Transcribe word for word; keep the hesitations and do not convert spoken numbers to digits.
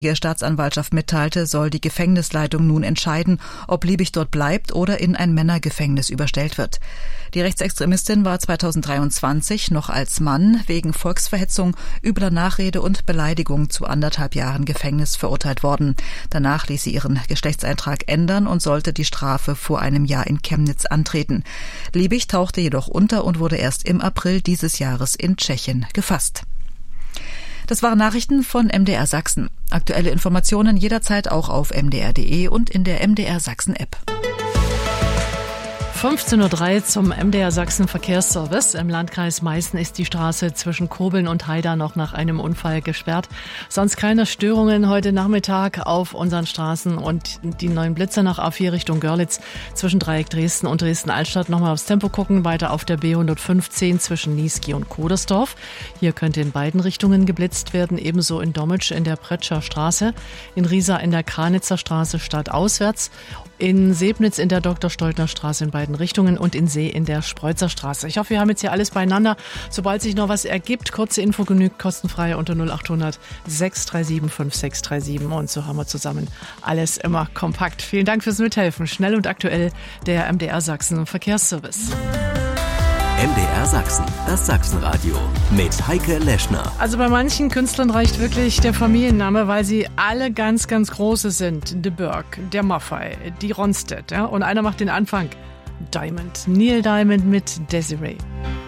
Die Staatsanwaltschaft mitteilte, soll die Gefängnisleitung nun entscheiden, ob Liebig dort bleibt oder in ein Männergefängnis überstellt wird. Die Rechtsextremistin war zweitausenddreiundzwanzig noch als Mann wegen Volksverhetzung, übler Nachrede und Beleidigung zu anderthalb Jahren Gefängnis verurteilt worden. Danach ließ sie ihren Geschlechtseintrag ändern und sollte die Strafe vor einem Jahr in Chemnitz antreten. Liebig tauchte jedoch unter und wurde erst im April dieses Jahres in Tschechien gefasst. Das waren Nachrichten von M D R Sachsen. Aktuelle Informationen jederzeit auch auf m d r punkt d e und in der M D R Sachsen App. fünfzehn Uhr drei zum M D R Sachsen Verkehrsservice. Im Landkreis Meißen ist die Straße zwischen Kobeln und Haida noch nach einem Unfall gesperrt. Sonst keine Störungen heute Nachmittag auf unseren Straßen und die neuen Blitzer nach A vier Richtung Görlitz zwischen Dreieck Dresden und Dresden-Altstadt. Nochmal aufs Tempo gucken, weiter auf der B hundertfünfzehn zwischen Niesky und Kodersdorf. Hier könnte in beiden Richtungen geblitzt werden, ebenso in Dommitsch in der Pretscher Straße, in Riesa in der Kranitzer Straße stadtauswärts, in Sebnitz in der Doktor-Steutner-Straße in beiden Richtungen und in See in der Spreutzer Straße. Ich hoffe, wir haben jetzt hier alles beieinander. Sobald sich noch was ergibt, kurze Info genügt, kostenfrei unter null acht hundert sechs drei sieben fünf sechs drei sieben. Und so haben wir zusammen alles immer kompakt. Vielen Dank fürs Mithelfen. Schnell und aktuell der M D R Sachsen Verkehrsservice. M D R Sachsen, das Sachsenradio mit Heike Leschner. Also bei manchen Künstlern reicht wirklich der Familienname, weil sie alle ganz, ganz große sind. De Burg, der Maffei, die Ronstedt. Ja? Und einer macht den Anfang. Diamond, Neil Diamond mit Desiree.